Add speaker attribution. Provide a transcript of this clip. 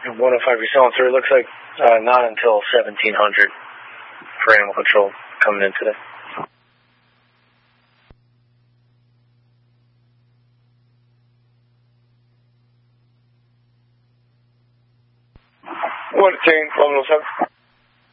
Speaker 1: 105, you're selling through. Looks like not until 1700 for animal control coming in today. One to 10, 1107.